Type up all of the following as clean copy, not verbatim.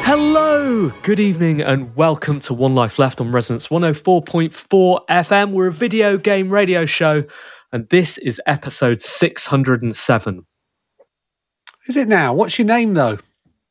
Hello, good evening, and welcome to One Life Left on Resonance 104.4 FM. We're a video game radio show, and this is episode 607. Is it now? What's your name, though?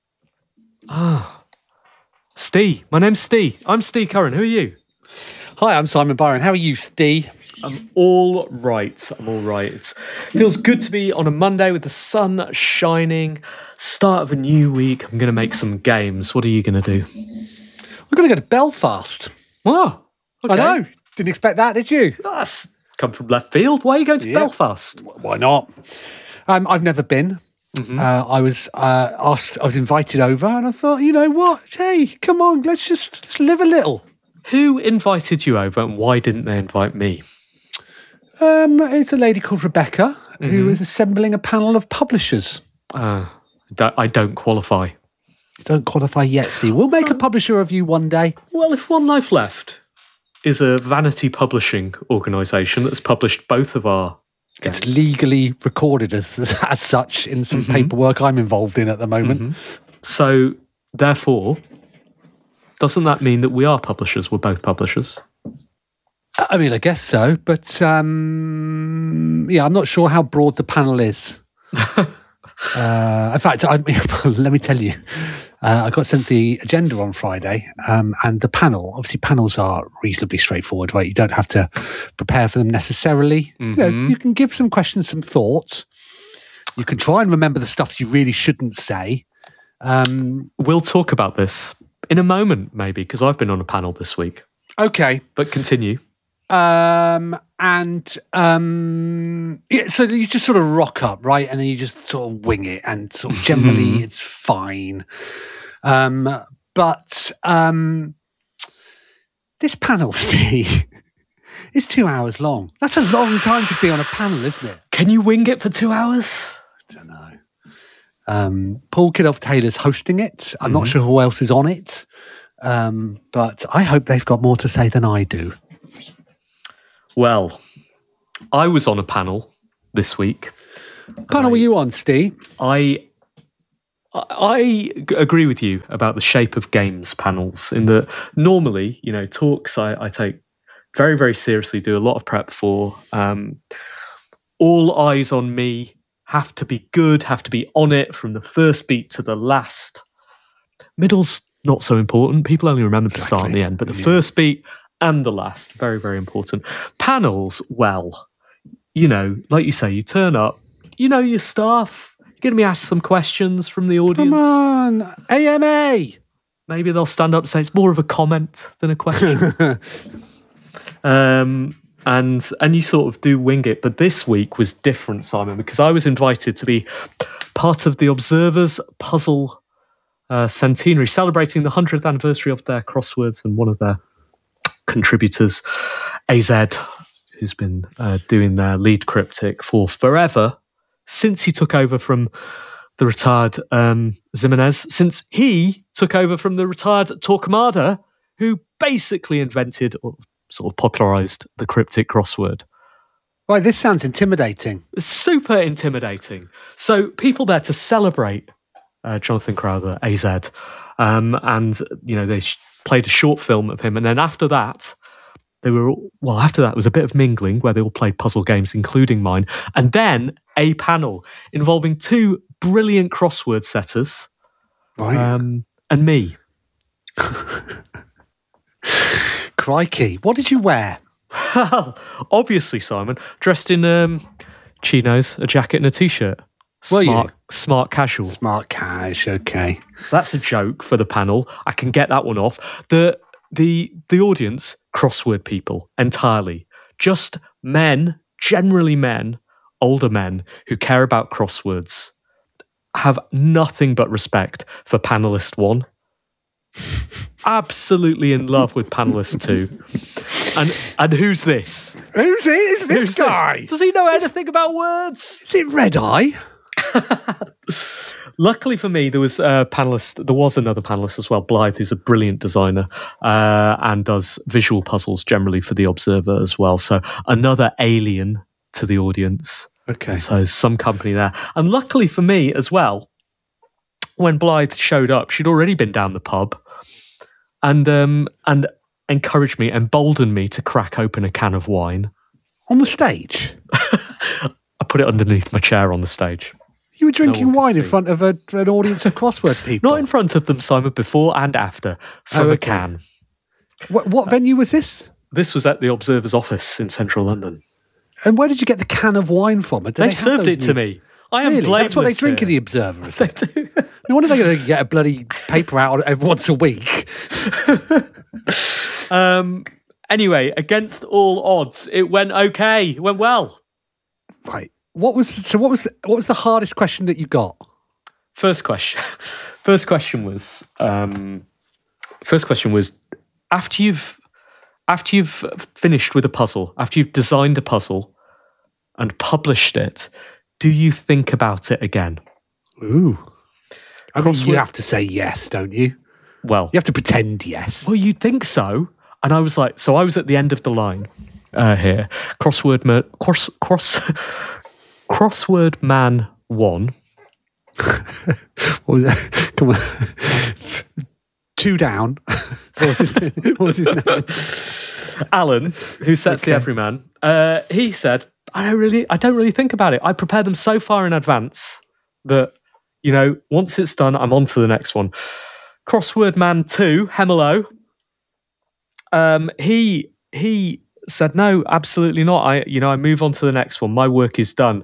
Steve. My name's Steve. I'm Steve Curran. Who are you? Hi, I'm Simon Byron. How are you, Steve? I'm all right. It feels good to be on a Monday with the sun shining. Start of a new week. I'm going to make some games. What are you going to do? We're going to go to Belfast. Oh, okay. I know. Didn't expect that, did you? That's come from left field. Why are you going to Belfast? Why not? I've never been. Mm-hmm. I was asked. I was invited over, and I thought, you know what? Hey, come on, let's live a little. Who invited you over, and why didn't they invite me? It's a lady called Rebecca who is assembling a panel of publishers. I don't qualify. You don't qualify yet, Steve. We'll make a publisher of you one day. Well, if One Life Left is a vanity publishing organisation that's published both of our games. It's legally recorded as such in some paperwork I'm involved in at the moment. So, therefore, doesn't that mean that we are publishers? We're both publishers. I mean, I guess so, but I'm not sure how broad the panel is. In fact, let me tell you, I got sent the agenda on Friday, and the panel. Obviously, panels are reasonably straightforward, right? You don't have to prepare for them necessarily. You know, you can give some questions some thought. You can try and remember the stuff you really shouldn't say. We'll talk about this in a moment, maybe, because I've been on a panel this week. Okay, but continue. So you just sort of rock up, right? And then you just sort of wing it, and sort of generally it's fine. But this panel, Steve, is 2 hours long. That's a long time to be on a panel, isn't it? Can you wing it for 2 hours? I don't know. Paul Kidulph-Taylor's hosting it. I'm not sure who else is on it. But I hope they've got more to say than I do. Well, I was on a panel this week. What panel were you on, Steve? I agree with you about the shape of games panels, in that normally, you know, talks I take very, very seriously, do a lot of prep for. All eyes on me, have to be good, have to be on it from the first beat to the last. Middle's not so important. People only remember the start and the end, but the first beat and the last, very, very important. Panels, well, you know, like you say, you turn up, you know your stuff, you're going to be asked some questions from the audience. Come on, AMA! Maybe they'll stand up and say it's more of a comment than a question. And you sort of do wing it. But this week was different, Simon, because I was invited to be part of the Observer's Puzzle Centenary, celebrating the 100th anniversary of their crosswords, and one of their contributors, AZ, who's been doing their lead cryptic for forever, since he took over from the retired Ximenez, since he took over from the retired Torquemada, who basically invented or sort of popularised the cryptic crossword. Right, this sounds intimidating. It's super intimidating. So people there to celebrate Jonathan Crowther, AZ, and you know they played a short film of him, and then after that it was a bit of mingling where they all played puzzle games, including mine, and then a panel involving two brilliant crossword setters, right, and me. Crikey, what did you wear? Well, obviously, Simon, dressed in chinos, a jacket and a t-shirt. Smart casual. Smart cash, okay. So that's a joke for the panel. I can get that one off. The audience, crossword people entirely. Just men, generally men, older men who care about crosswords, have nothing but respect for panelist one. Absolutely in love with panelist two. And who's this? Who's this guy? Does he know anything about words? Is it Red Eye? Luckily for me, there was another panelist as well, Blythe, who's a brilliant designer and does visual puzzles generally for The Observer as well. So another alien to the audience. Okay. So some company there. And luckily for me as well, when Blythe showed up, she'd already been down the pub and encouraged me, emboldened me to crack open a can of wine. On the stage? I put it underneath my chair on the stage. You were drinking wine in front of an audience of crossword people? Not in front of them, Simon, before and after, from a can. What venue was this? This was at the Observer's office in central London. And where did you get the can of wine from? They served it to me. I am blameless. That's what they drink in the Observer, is it? They do. No wonder they're going to get a bloody paper out every once a week. Anyway, against all odds, it went okay. It went well. Right. What was the hardest question that you got? First question was after you've finished with a puzzle, after you've designed a puzzle and published it, do you think about it again? Ooh. I mean, you have to say yes, don't you? Well, you have to pretend yes. Well, you'd think so. And I was like, so I was at the end of the line here. Crossword Man 1. What was that? Come on. 2 down. What was his name? Alan, who sets the Everyman, he said, I don't really think about it. I prepare them so far in advance that, once it's done, I'm on to the next one. Crossword Man 2, Hemelo, he said, no, absolutely not. I move on to the next one. My work is done.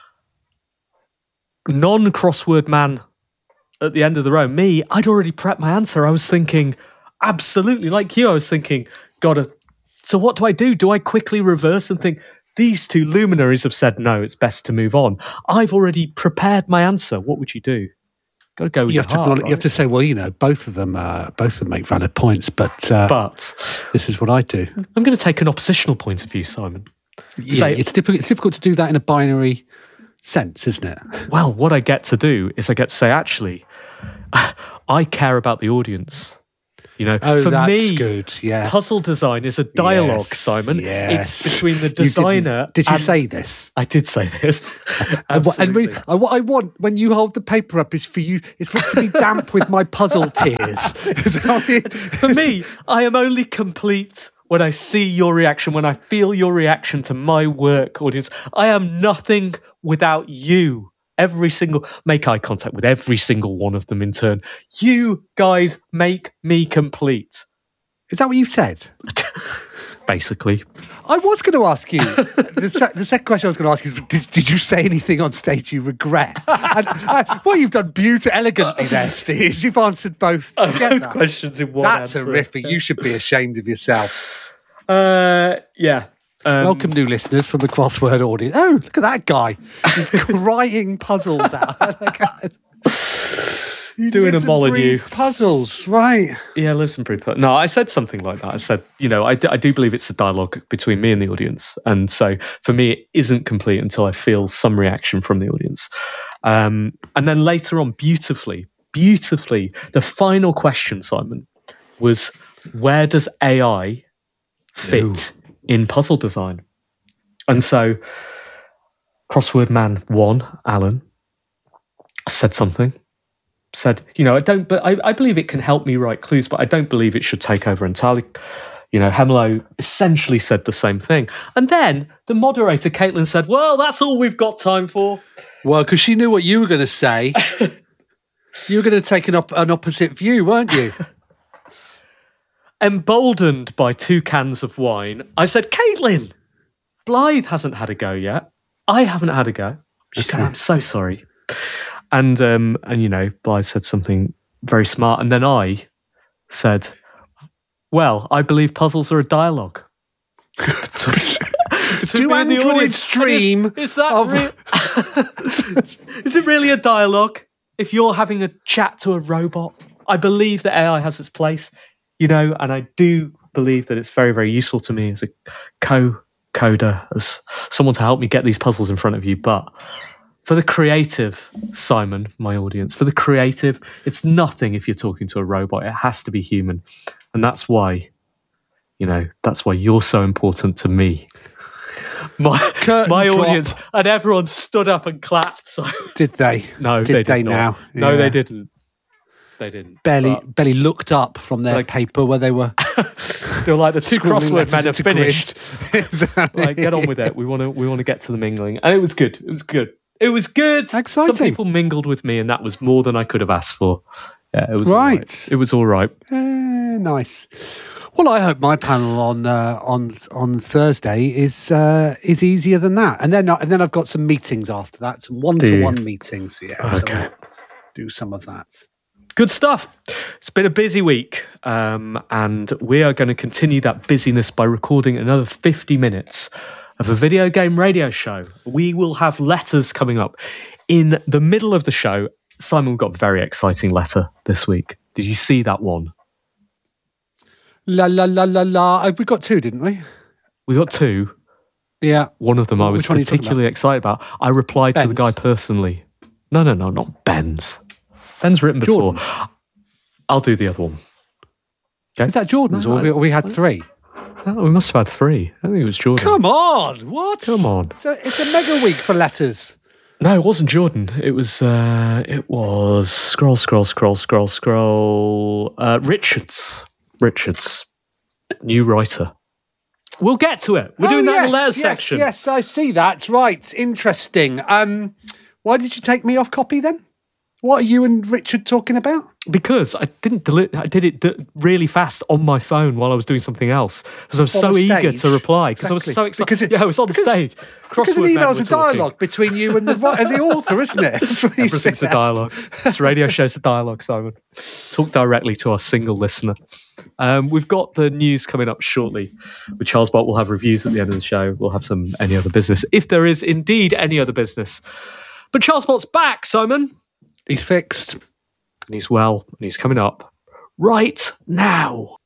Non-crossword man at the end of the row, me, I'd already prepped my answer. I was thinking, absolutely, like you, I was thinking, so what do I do? Do I quickly reverse and think, these two luminaries have said, no, it's best to move on. I've already prepared my answer. What would you do? Got to go with you have to say, well, both of them make valid points, but this is what I do. I'm going to take an oppositional point of view, Simon. Yeah, it's difficult to do that in a binary sense, isn't it? Well, what I get to do is I get to say, actually, I care about the audience. For that's me, good. Yeah. Puzzle design is a dialogue, Simon. Yes. It's between the designer. Did you say this? I did say this. And what I want when you hold the paper up is for it to be damp with my puzzle tears. For me, I am only complete when I see your reaction, when I feel your reaction to my work, audience. I am nothing without you. Make eye contact with every single one of them in turn. You guys make me complete. Is that what you said? Basically. I was going to ask you, the second question I was going to ask you is, did you say anything on stage you regret? Well, you've done elegantly there, Steve. You've answered both together. Questions in one That's answer. Horrific. You should be ashamed of yourself. Yeah. Welcome, new listeners from the crossword audience. Oh, look at that guy. He's crying puzzles out. Doing a Molyneux. Puzzles, right. Yeah, lives and breathes. No, I said something like that. I said, I do believe it's a dialogue between me and the audience. And so for me, it isn't complete until I feel some reaction from the audience. And then later on, beautifully, the final question, Simon, was where does AI fit in puzzle design? And so Crossword Man 1, Alan, said something. Said, I believe it can help me write clues, but I don't believe it should take over entirely. Hemelo essentially said the same thing. And then the moderator, Caitlin, said, well, that's all we've got time for. Well, because she knew what you were going to say. You were going to take an opposite view, weren't you? Emboldened by 2 cans of wine, I said, Caitlin, Blythe hasn't had a go yet. I haven't had a go. She said, I'm so sorry. And Blythe said something very smart. And then I said, well, I believe puzzles are a dialogue. Do androids dream? Is it really a dialogue? If you're having a chat to a robot, I believe that AI has its place, and I do believe that it's very, very useful to me as a co-coder, as someone to help me get these puzzles in front of you. But for the creative, Simon, my audience, for the creative, it's nothing if you're talking to a robot. It has to be human. And that's why, you're so important to me. My audience, and everyone stood up and clapped. So. Did they? No, did they did they not. now? No, yeah. they didn't. They didn't. Barely looked up from their paper where they were. They were like, the two crossword men have finished. Exactly. Like, get on with it. We want to get to the mingling, and it was good. It was good. Exciting. Some people mingled with me, and that was more than I could have asked for. Yeah, it was right. All right. It was all right. Nice. Well, I hope my panel on Thursday is easier than that, and then I've got some meetings after that, some one-to-one meetings. Yeah, okay. So I'll do some of that. Good stuff. It's been a busy week, and we are going to continue that busyness by recording another 50 minutes of a video game radio show. We will have letters coming up. In the middle of the show, Simon got a very exciting letter this week. Did you see that one? La la la la la. We got two, didn't we? We got two. Yeah. One of them I was particularly excited about. I replied to the guy personally. No, not Ben's. Ben's written before. Jordan. I'll do the other one. Okay. Is that Jordan's? Or we had three? No, we must have had three. I think it was Jordan. Come on. What? Come on. So it's a mega week for letters. No, it wasn't Jordan. It was scroll. Richards. New writer. We'll get to it. We're doing that in the letters section. Yes, I see that. Right. Interesting. Why did you take me off copy then? What are you and Richard talking about? Because I didn't delete. I did it really fast on my phone while I was doing something else. Because I was so eager to reply. Because I was so excited. I was on stage. Because an email's a dialogue between you and the author, isn't it? Everything's a dialogue. This radio show's a dialogue, Simon. Talk directly to our single listener. We've got the news coming up shortly with Charles Bot. We'll have reviews at the end of the show. We'll have some any other business, if there is indeed any other business. But Charles Bot's back, Simon. He's fixed. And he's well, and he's coming up right now.